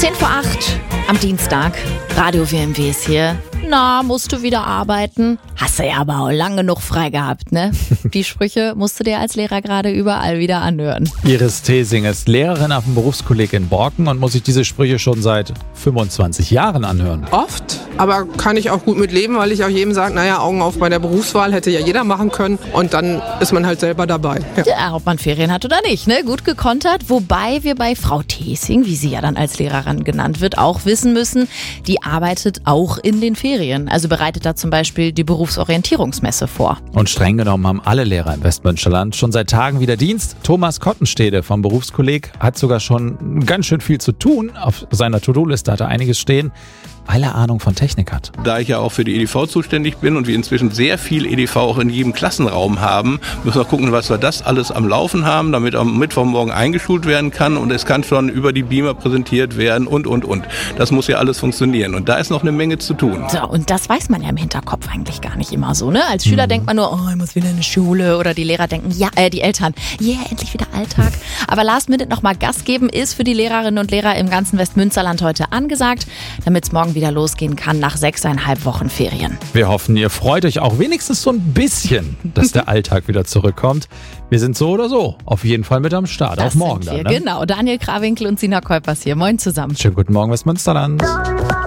7:50 am Dienstag. Radio WMW ist hier. Na, musst du wieder arbeiten? Hast du ja aber auch lang genug frei gehabt, ne? Die Sprüche musst du dir als Lehrer gerade überall wieder anhören. Iris Thesing ist Lehrerin auf dem Berufskolleg in Borken und muss sich diese Sprüche schon seit 25 Jahren anhören. Oft, aber kann ich auch gut mit leben, weil ich auch jedem sage, naja, Augen auf bei der Berufswahl, hätte ja jeder machen können und dann ist man halt selber dabei. Ja, ob man Ferien hat oder nicht, ne? Gut gekontert, wobei wir bei Frau Thesing, wie sie ja dann als Lehrerin genannt wird, auch wissen müssen, die arbeitet auch in den Ferien. Also bereitet da zum Beispiel die Berufsorientierungsmesse vor. Und streng genommen haben alle Lehrer im Westmünsterland schon seit Tagen wieder Dienst. Thomas Kottenstede vom Berufskolleg hat sogar schon ganz schön viel zu tun. Auf seiner To-Do-Liste hat er einiges stehen, weil er Ahnung von Technik hat. Da ich ja auch für die EDV zuständig bin und wir inzwischen sehr viel EDV auch in jedem Klassenraum haben, müssen wir gucken, was wir das alles am Laufen haben, damit am Mittwochmorgen eingeschult werden kann und es kann schon über die Beamer präsentiert werden und. Das muss ja alles funktionieren und da ist noch eine Menge zu tun. So, und das weiß man ja im Hinterkopf eigentlich gar nicht immer so, ne? Als Schüler denkt man nur, oh, ich muss wieder in die Schule, oder die Lehrer denken, ja, die Eltern, endlich wieder Alltag. Aber Last Minute nochmal Gas geben ist für die Lehrerinnen und Lehrer im ganzen Westmünsterland heute angesagt, damit es morgen wieder losgehen kann nach 6,5 Wochen Ferien. Wir hoffen, ihr freut euch auch wenigstens so ein bisschen, dass der Alltag wieder zurückkommt. Wir sind so oder so auf jeden Fall mit am Start. Das auch morgen sind wir, dann. Ne? Genau, Daniel Krawinkel und Sina Kuipers hier. Moin zusammen. Schönen guten Morgen, Westmünsterland.